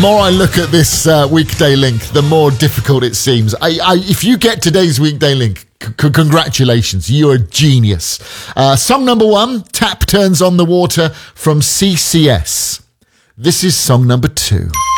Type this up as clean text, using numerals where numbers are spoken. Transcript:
more I look at this weekday link, the more difficult it seems. If you get today's weekday link, congratulations, you're a genius. Song number 1, Tap Turns on the Water from CCS. This is song number 2.